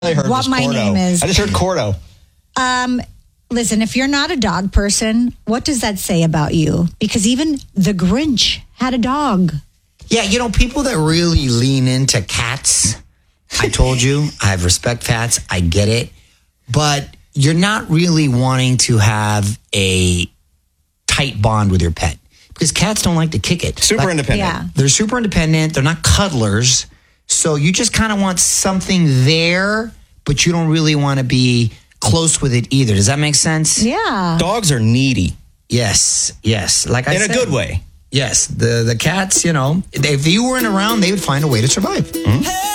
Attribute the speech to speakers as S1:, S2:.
S1: what my name is.
S2: I just heard Cordo.
S1: Listen, if you're not a dog person, what does that say about you? Because even the Grinch had a dog.
S3: Yeah, people that really lean into cats, I told you, I respect cats. I get it. But you're not really wanting to have a tight bond with your pet. Because cats don't like to kick it.
S2: Super independent.
S1: Yeah.
S3: They're super independent. They're not cuddlers. So you just kind of want something there, but you don't really want to be close with it either. Does that make sense?
S1: Yeah.
S2: Dogs are needy.
S3: Yes. Like I said.
S2: In a good way.
S3: Yes. The cats, if you weren't around, they would find a way to survive.
S2: Mm-hmm.